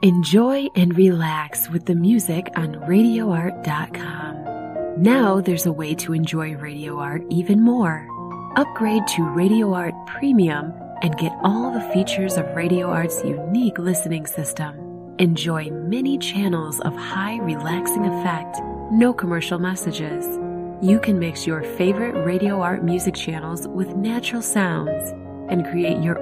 Enjoy and relax with the music on RadioArt.com. Now there's a way to enjoy Radio Art even more. Upgrade to Radio Art Premium and get all the features of Radio Art's unique listening system. Enjoy many channels of high relaxing effect, no commercial messages. You can mix your favorite Radio Art music channels with natural sounds and create your